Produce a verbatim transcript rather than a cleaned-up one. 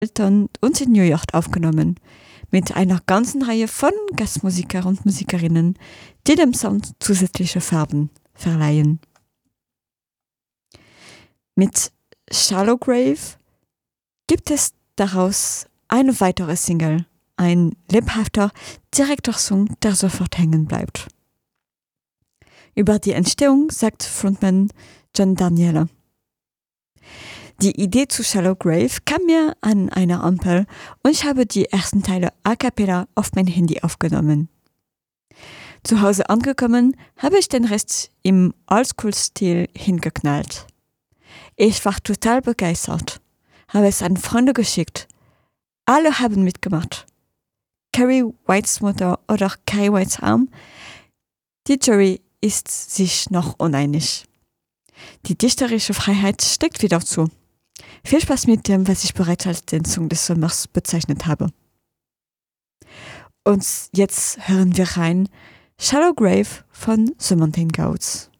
Eltern und in New York aufgenommen, mit einer ganzen Reihe von Gastmusiker und Musikerinnen, die dem Sound zusätzliche Farben verleihen. Mit Shallow Grave gibt es daraus eine weitere Single, ein lebhafter, direkter Song, der sofort hängen bleibt. Über die Entstehung sagt Frontman John Daniele: Die Idee zu Shallow Grave kam mir an einer Ampel und ich habe die ersten Teile a cappella auf mein Handy aufgenommen. Zu Hause angekommen, habe ich den Rest im Oldschool-Stil hingeknallt. Ich war total begeistert, habe es an Freunde geschickt. Alle haben mitgemacht. Carrie Whites Mutter oder Carrie Whites Arm, die Jury ist sich noch uneinig. Die dichterische Freiheit steckt wieder zu. Viel Spaß mit dem, was ich bereits als den Song des Sommers bezeichnet habe. Und jetzt hören wir rein Shallow Grave von The Mountain Goats.